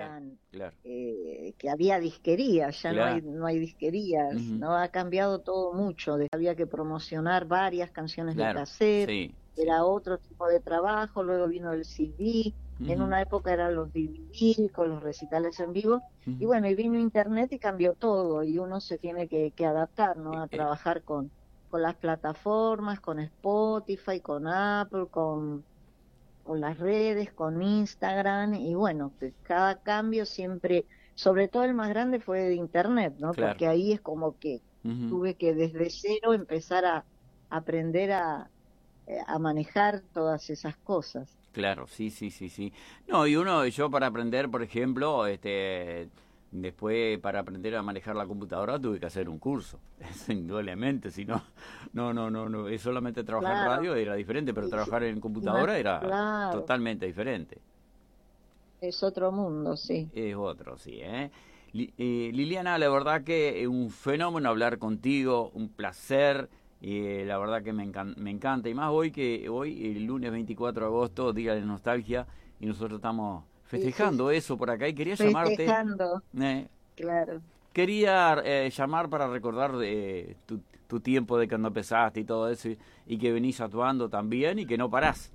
eran, claro, que había disquerías, ya claro. no hay disquerías, Ujú, ¿no? Ha cambiado todo mucho, había que promocionar varias canciones de claro, cassette, sí, sí. era otro tipo de trabajo, luego vino el CD, en Ujú, una época eran los DVD con los recitales en vivo, y ujú. bueno, y vino Internet y cambió todo, y uno se tiene que adaptar, ¿no? A Eh, trabajar con las plataformas, con Spotify, con Apple, con las redes, con Instagram, y bueno, que cada cambio siempre, sobre todo el más grande fue de Internet, ¿no? claro. Porque ahí es como que Ujú. tuve que desde cero empezar a aprender a manejar todas esas cosas. Claro, sí, sí, sí, sí. No, y yo para aprender, por ejemplo, después para aprender a manejar la computadora tuve que hacer un curso, indudablemente, si no, no, es solamente trabajar en Claro, radio era diferente, pero y, trabajar en y más, computadora era claro, totalmente diferente. es otro mundo, sí. Es otro, sí, ¿eh? Liliana, la verdad que es un fenómeno hablar contigo, un placer, la verdad que me encanta, y más hoy, el lunes 24 de agosto, Día de Nostalgia, y nosotros estamos Sí, sí, festejando eso por acá, y quería llamarte, festejando, eh, claro. quería llamar para recordar tu tiempo de cuando empezaste y todo eso, y que venís actuando también, y que no parás.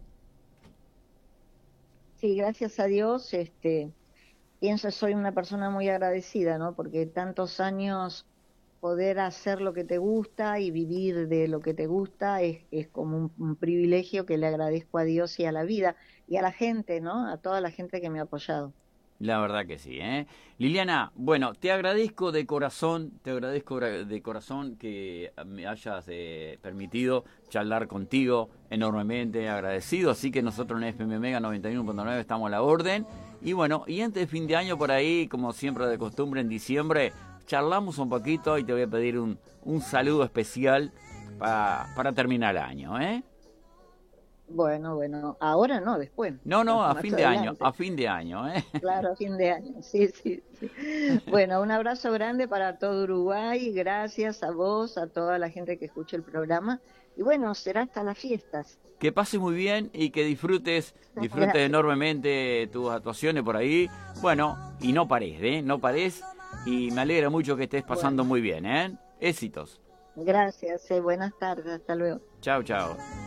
Sí, gracias a Dios, pienso, soy una persona muy agradecida, ¿no? Porque tantos años poder hacer lo que te gusta y vivir de lo que te gusta es como un privilegio que le agradezco a Dios y a la vida y a la gente, ¿no? A toda la gente que me ha apoyado. La verdad que sí, ¿eh? Liliana, bueno, te agradezco de corazón que me hayas permitido charlar contigo, enormemente agradecido, así que nosotros en FM Mega 91.9 estamos a la orden. Y bueno, y antes de fin de año por ahí, como siempre de costumbre en diciembre, charlamos un poquito y te voy a pedir un saludo especial para terminar el año, ¿eh? Bueno, bueno, ahora no, después, No, no, más adelante. a fin de año, ¿eh? Claro, a fin de año, sí, sí, sí. Bueno, un abrazo grande para todo Uruguay, gracias a vos, a toda la gente que escucha el programa. Y bueno, será hasta las fiestas. Que pases muy bien y que disfrutes Gracias. enormemente tus actuaciones por ahí. Bueno, y no pares, ¿eh? No pares. Y me alegra mucho que estés pasando Bueno, muy bien, ¿eh? Éxitos. gracias, buenas tardes, hasta luego. Chao, chao.